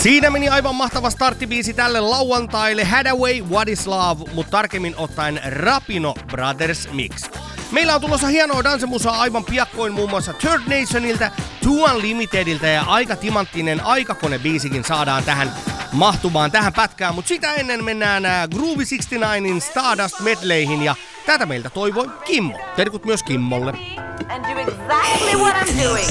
Siinä meni aivan mahtava starttibiisi tälle lauantaille, Hathaway, What is Love, mutta tarkemmin ottaen Rapino Brothers Mix. Meillä on tulossa hienoa dansemusaa aivan piakkoin muun muassa Third Nationilta, Two Unlimitediltä ja aika timanttinen aikakonebiisikin saadaan tähän mahtumaan tähän pätkään, mutta sitä ennen mennään Groovy 69in Stardust medleyhin ja tätä meiltä toivoi Kimmo. Terkut myös Kimmolle. And do exactly what I'm doing.